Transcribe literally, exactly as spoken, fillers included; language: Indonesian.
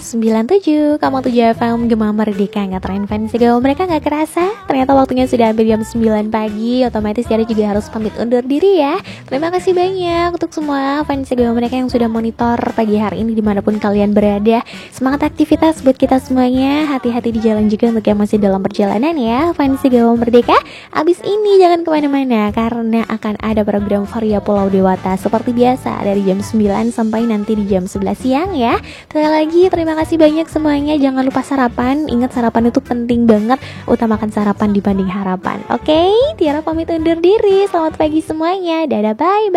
sembilan puluh tujuh koma tujuh F M Gema Merdeka. Nggak tren fans Gema mereka nggak kerasa. Ternyata waktunya sudah hampir jam sembilan pagi. Otomatis Tiara juga harus pamit undur diri ya. Terima kasih banyak untuk semua fans Gema mereka yang sudah monitor pagi hari ini dimanapun kalian berada. Semangat aktivitas buat kita semuanya. Hati-hati di jalan juga untuk yang masih dalam perjalanan ya fans Gema Merdeka. Abis ini jangan kemana-mana karena akan ada program Varia Pulau Dewata seperti biasa dari jam sembilan sampai nanti di jam sebelas siang ya. Sekali lagi terima kasih banyak semuanya. Jangan lupa sarapan. Ingat sarapan itu penting banget. Utamakan sarapan dibanding harapan. Oke, Tiara pamit undur diri. Selamat pagi semuanya. Dadah, bye bye.